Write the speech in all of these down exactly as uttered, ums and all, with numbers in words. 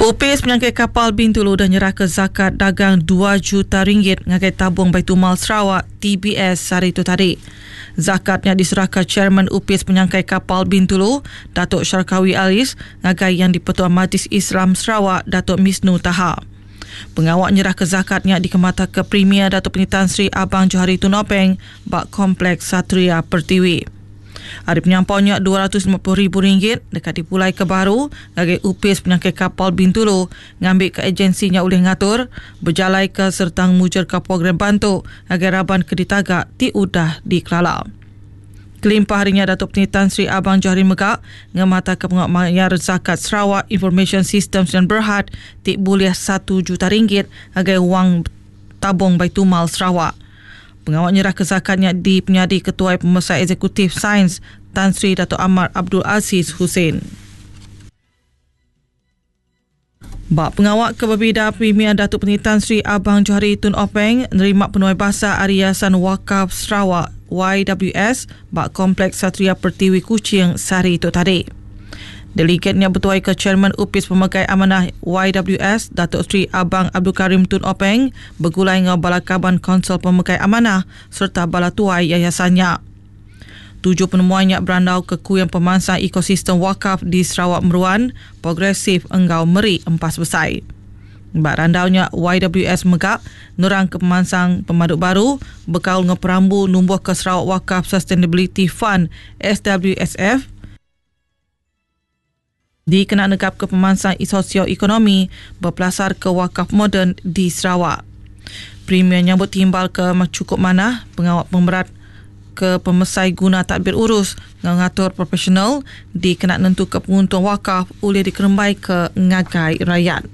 U P S penyangkai kapal Bintulu dah nyerah ke zakat dagang dua juta ringgit ngagai tabung Baitumal Sarawak T B S hari itu tadi. Zakatnya diserahkan Chairman U P S penyangkai kapal Bintulu, Datuk Syarkawi Alis, ngagai yang di-Pertua Majlis Islam Sarawak, Datuk Misnu Taha. Pengawak nyerah ke zakatnya dikemata ke Premier Datuk Penyitaan Sri Abang Johari Tun Openg, Bak Kompleks Satria Pertiwi. Ada penyampaunya dua ratus lima puluh ribu ringgit dekat dipulai ke baru ngagai U P S penyangkai kapal Bintulu ngambil ke agensinya oleh ngatur berjalai ke sertang mujar ke program bantu agar raban ke ditagak ti udah di Kelala. Kelimpah harinya Datuk Penyitaan Sri Abang Johari Megak ngemata ke pengawak mayar zakat Sarawak Information Systems dan Berhad ti boleh satu juta ringgit agar wang tabung Baitumal Sarawak. Pengawak nyerah ke zakatnya di penyadi Ketua Pemesai Eksekutif Sains Tan Sri Dato' Ahmad Abdul Aziz Hussein. Bak pengawak ke berbida Premier Datuk Penyitaan Sri Abang Johari Tun Openg nerima penuai basah Ariasan Wakaf Sarawak Y W S bak Kompleks Satria Pertiwi Kuching sehari itu tadi. Delegatnya bertuai ke Chairman U P S Pemegai Amanah Y W S Datuk Sri Abang Abdul Karim Tun Openg bergulai dengan Balakaban Konsel Pemegai Amanah serta bala tuai yayasannya. Tujuh penemuannya berandau ke Kuian Pemansang Ekosistem Wakaf di Sarawak Meruan, Progresif Enggau Meri Empas Besai. Bak randaunya Y W S Megak nurang ke Pemansang Pemaduk Baru berkaul dengan perambu numbuh ke Sarawak Wakaf Sustainability Fund S W S F dikena negap ke Pemansang Sosioekonomi berpelasar ke wakaf moden di Sarawak. Premier nyambut timbal ke cukup manah pengawak pemberat ke pemesai guna tadbir urus ngatur profesional dikena nentu ke penguntung wakaf oleh dikerembai ke ngagai rakyat.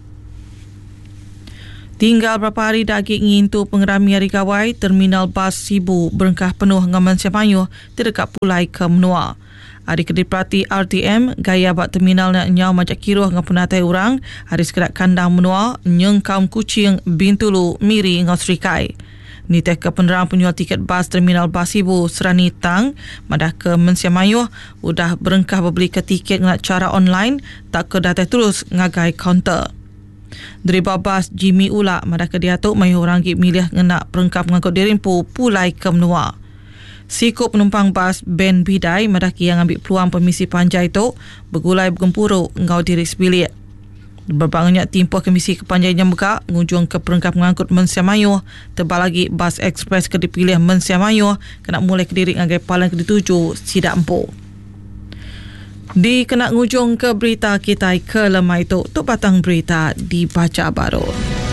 Tinggal berapa hari daging ngintu pengerami hari gawai terminal bas Sibu berengkah penuh dengan mensiamayuh terdekat pulai ke menua. Hari kedipati R T M gaya bak terminal nak nyau majak kiruh dengan penatai orang hari sekedak kandang menua nyengkam Kuching Bintulu Miri dengan Serikai. Ni teh ke penerang penjual tiket bas terminal bas Sibu Serani Tang madah ke mensiamayuh udah berengkah berbeli ke tiket dengan cara online tak ke datai terus ngagai kaunter. Driver bas Jimmy Ula madah ke diatuk mayuh orang gip milih ngena perengkap mengangkut dirimpu pulai ke menua. Sikup penumpang bas Ben Bidai madaki yang ambil peluang permisi panjai itu bergulai bergempuruk ngau diri sebilik. Berbangunnya timpuh komisi kepanjainya muka ngunjung ke perengkap mengangkut Mensiamayuh tebal lagi bas ekspres ke dipilih Mensiamayuh kena mulai ke diri ngagai palang ke dituju Sidak Empu. Di kena ngujung ke berita kita ke lemah itu tuk batang berita dibaca baru.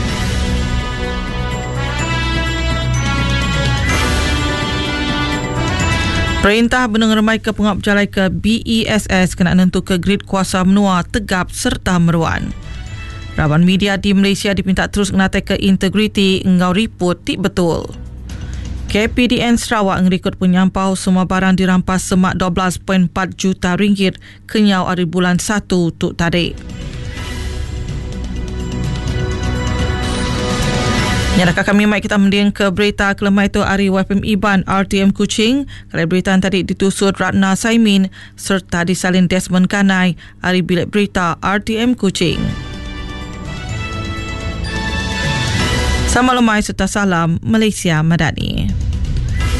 Perintah benung remai ke pengap jalai ke B E S S kena nentu ke grid kuasa menua tegap serta meruan. Raban media di Malaysia dipinta terus menatai ke integriti ngau report ti betul. K P D N Sarawak ngerikut penyampau semua barang dirampas semak dua belas perpuluhan empat juta ringgit kenyau hari bulan satu tuk tadi. Nyadakah kami mai kita mending ke berita kelemah itu hari Y P M Iban R T M Kuching. Kalau berita tadi ditusut Ratna Saimin serta disalin Desmond Kanai hari bilik berita R T M Kuching. Sama lemai serta salam Malaysia Madani.